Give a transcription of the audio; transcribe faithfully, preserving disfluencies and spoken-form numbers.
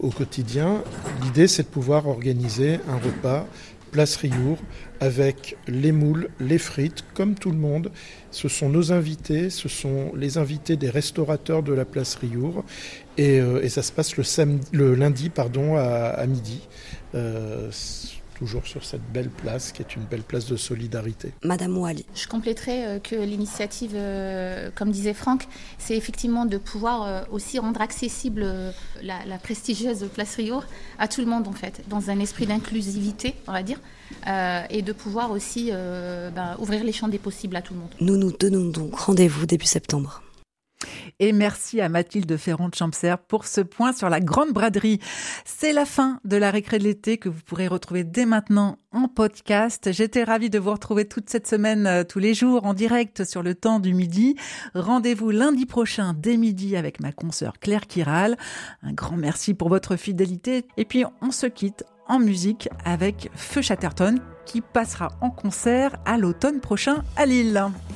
Au quotidien, l'idée c'est de pouvoir organiser un repas Place Riour avec les moules, les frites, comme tout le monde. Ce sont nos invités, ce sont les invités des restaurateurs de la Place Riour et, euh, et ça se passe le, samedi, le lundi pardon, à, à midi. Euh, toujours sur cette belle place qui est une belle place de solidarité. Madame Ouali. Je compléterai euh, que l'initiative, euh, comme disait Franck, c'est effectivement de pouvoir euh, aussi rendre accessible euh, la, la prestigieuse Place Riour à tout le monde en fait, dans un esprit d'inclusivité, on va dire, euh, et de pouvoir aussi euh, ben, ouvrir les champs des possibles à tout le monde. Nous nous donnons donc rendez-vous début septembre. Et merci à Mathilde Ferron de Champserre pour ce point sur la Grande Braderie. C'est la fin de la récré de l'été que vous pourrez retrouver dès maintenant en podcast. J'étais ravie de vous retrouver toute cette semaine, euh, tous les jours, en direct sur le temps du midi. Rendez-vous lundi prochain dès midi avec ma consoeur Claire Kiral. Un grand merci pour votre fidélité. Et puis, on se quitte en musique avec Feu Chatterton qui passera en concert à l'automne prochain à Lille.